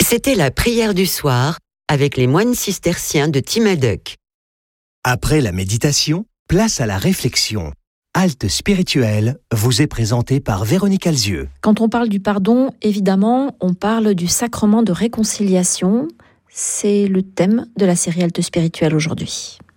C'était la prière du soir avec les moines cisterciens de Timaduck. Après la méditation, place à la réflexion. Halte spirituelle vous est présentée par Véronique Alzieux. Quand on parle du pardon, évidemment, on parle du sacrement de réconciliation. C'est le thème de la série Halte spirituelle aujourd'hui.